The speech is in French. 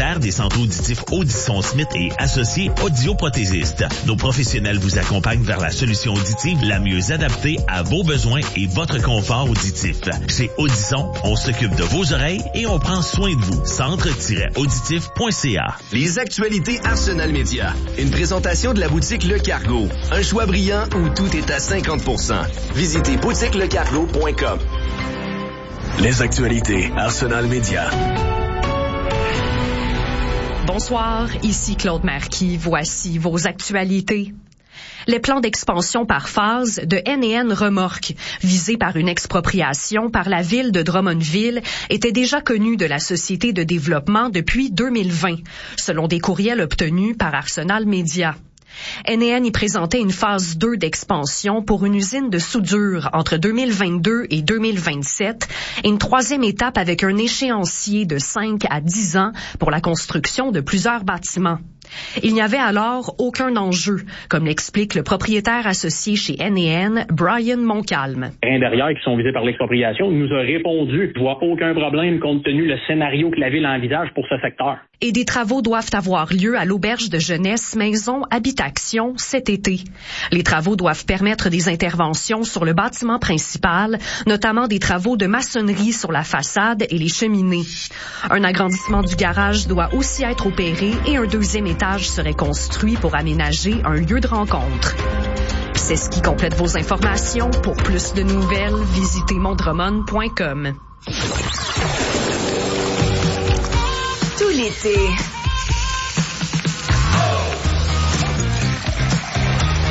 propriétaire des centres auditifs Audisson Smith et associés audioprothésistes. Nos professionnels vous accompagnent vers la solution auditive la mieux adaptée à vos besoins et votre confort auditif. Chez Audisson, on s'occupe de vos oreilles et on prend soin de vous. Centre-auditif.ca. Les actualités Arsenal Média. Une présentation de la boutique Le Cargo. Un choix brillant où tout est à 50%. Visitez boutiquelecargo.com. Les actualités Arsenal Média. Bonsoir, ici Claude Marquis. Voici vos actualités. Les plans d'expansion par phase de N&N Remorque, visés par une expropriation par la ville de Drummondville, étaient déjà connus de la Société de développement depuis 2020, selon des courriels obtenus par Arsenal Média. N&N y présentait une phase 2 d'expansion pour une usine de soudure entre 2022 et 2027 et une troisième étape avec un échéancier de 5 à 10 ans pour la construction de plusieurs bâtiments. Il n'y avait alors aucun enjeu, comme l'explique le propriétaire associé chez N&N, Brian Moncalme. Les derrière qui sont visés par l'expropriation nous a répondu « Je vois aucun problème compte tenu le scénario que la ville envisage pour ce secteur ». Et des travaux doivent avoir lieu à l'auberge de jeunesse Maison Habitation cet été. Les travaux doivent permettre des interventions sur le bâtiment principal, notamment des travaux de maçonnerie sur la façade et les cheminées. Un agrandissement du garage doit aussi être opéré et un deuxième étage serait construit pour aménager un lieu de rencontre. C'est ce qui complète vos informations. Pour plus de nouvelles, visitez mondremon.com. Tout l'été,